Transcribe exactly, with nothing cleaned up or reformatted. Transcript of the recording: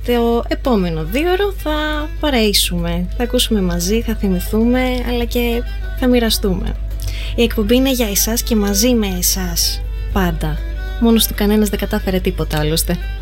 το επόμενο δίωρο θα παρεΐσουμε, θα ακούσουμε μαζί, θα θυμηθούμε, αλλά και θα μοιραστούμε. Η εκπομπή είναι για εσάς και μαζί με εσάς, πάντα. Μόνος του κανένας δεν κατάφερε τίποτα άλλωστε.